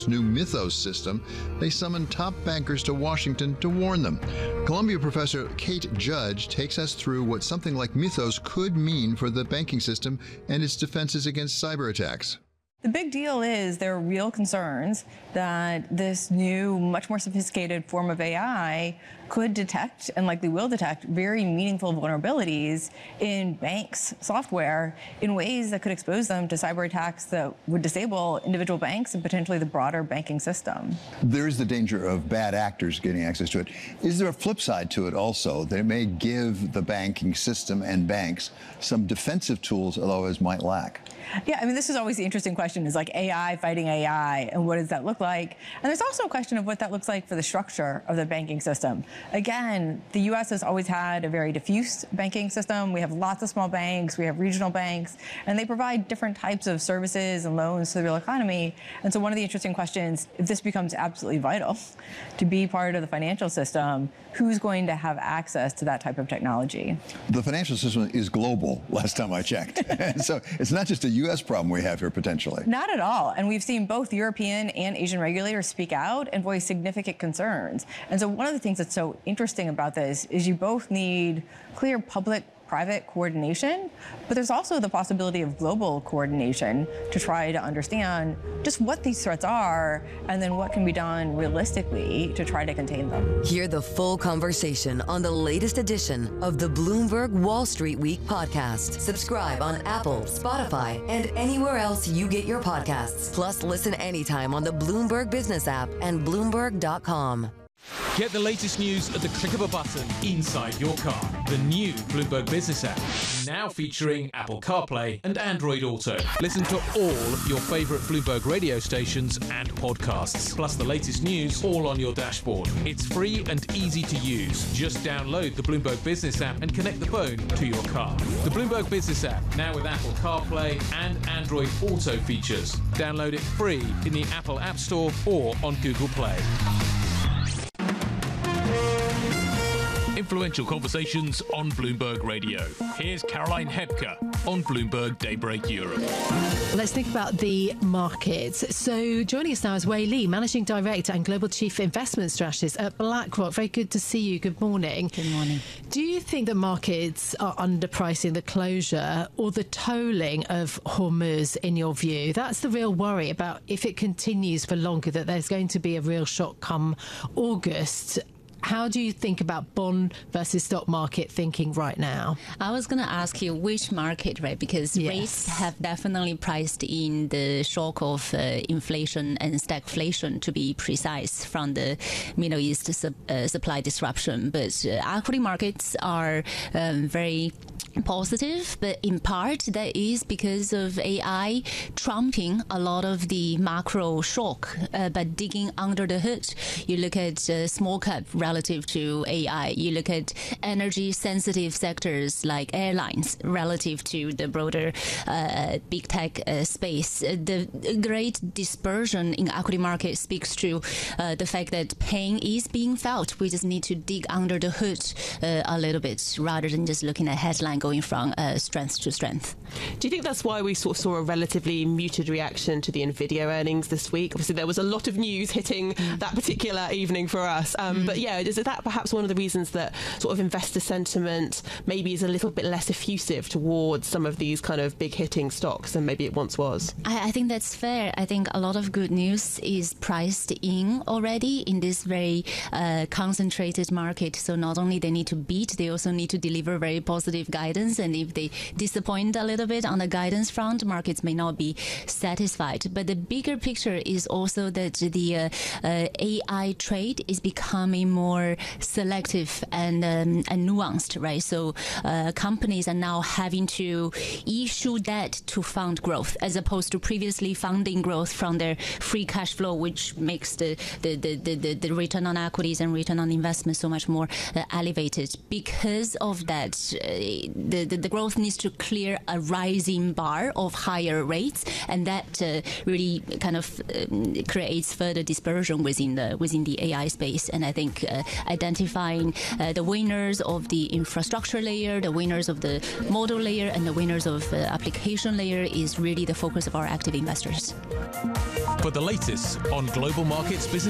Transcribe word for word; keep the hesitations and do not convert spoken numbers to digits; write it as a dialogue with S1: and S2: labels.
S1: new Mythos system, they summoned top bankers to Washington to warn them. Columbia professor Kate Judge takes us through what something like Mythos could mean for the banking system and its defenses against cyber attacks.
S2: The big deal is there are real concerns that this new, much more sophisticated form of A I could detect and likely will detect very meaningful vulnerabilities in banks' software in ways that could expose them to cyber attacks that would disable individual banks and potentially the broader banking system.
S3: There is the danger of bad actors getting access to it. Is there a flip side to it also? They may give the banking system and banks some defensive tools others might lack.
S2: Yeah, I mean, this is always the interesting question, is like A I fighting A I, and what does that look like? And there's also a question of what that looks like for the structure of the banking system. Again, the U S has always had a very diffuse banking system. We have lots of small banks, we have regional banks, and they provide different types of services and loans to the real economy. And so one of the interesting questions, if this becomes absolutely vital to be part of the financial system, who's going to have access to that type of technology?
S3: The financial system is global, last time I checked. So it's not just a U S problem we have here potentially.
S2: Not at all. And we've seen both European and Asian regulators speak out and voice significant concerns. And so one of the things that's so interesting about this is you both need clear public private coordination, but there's also the possibility of global coordination to try to understand just what these threats are and then what can be done realistically to try to contain them.
S4: Hear the full conversation on the latest edition of the Bloomberg Wall Street Week podcast. Subscribe on Apple, Spotify, and anywhere else you get your podcasts. Plus, listen anytime on the Bloomberg Business app and Bloomberg dot com.
S5: Get the latest news at the click of a button inside your car. The new Bloomberg Business app, now featuring Apple CarPlay and Android Auto. Listen to all of your favorite Bloomberg radio stations and podcasts, plus the latest news all on your dashboard. It's free and easy to use. Just download the Bloomberg Business app and connect the phone to your car. The Bloomberg Business app, now with Apple CarPlay and Android Auto features. Download it free in the Apple App Store or on Google Play. Influential conversations on Bloomberg Radio. Here's Caroline Hebker on Bloomberg Daybreak Europe.
S6: Let's think about the markets. So joining us now is Wei Li, Managing Director and Global Chief Investment Strategist at BlackRock. Very good to see you. Good morning.
S7: Good morning.
S6: Do you think that markets are underpricing the closure or the tolling of Hormuz, in your view? That's the real worry about if it continues for longer, that there's going to be a real shock come August. How do you think about bond versus stock market thinking right now?
S7: I was going to ask you which market, right? Because yes. rates have definitely priced in the shock of uh, inflation and stagflation, to be precise, from the Middle East su- uh, supply disruption. But uh, equity markets are um, very positive, but in part that is because of A I trumping a lot of the macro shock. Uh, but digging under the hood, you look at uh, small cap relative to A I. You look at energy sensitive sectors like airlines relative to the broader uh, big tech uh, space. The great dispersion in equity market speaks to uh, the fact that pain is being felt. We just need to dig under the hood uh, a little bit rather than just looking at headline going from uh, strength to strength.
S8: Do you think that's why we sort of saw a relatively muted reaction to the Nvidia earnings this week? Obviously, there was a lot of news hitting mm. that particular evening for us. Um, mm. But yeah, is that perhaps one of the reasons that sort of investor sentiment maybe is a little bit less effusive towards some of these kind of big hitting stocks than maybe it once was?
S7: I, I think that's fair. I think a lot of good news is priced in already in this very uh, concentrated market. So not only they need to beat, they also need to deliver very positive guidance. And if they disappoint a little bit on the guidance front, markets may not be satisfied. But the bigger picture is also that the uh, uh, A I trade is becoming more selective and um, and nuanced, right? So uh, companies are now having to issue debt to fund growth, as opposed to previously funding growth from their free cash flow, which makes the the the, the, the return on equities and return on investment so much more uh, elevated. Because of that, uh, the, the the growth needs to clear a rising bar of higher rates, and that uh, really kind of um, creates further dispersion within the within the A I space. And I think uh, identifying uh, the winners of the infrastructure layer, the winners of the model layer, and the winners of the application layer is really the focus of our active investors.
S5: For the latest on global markets, business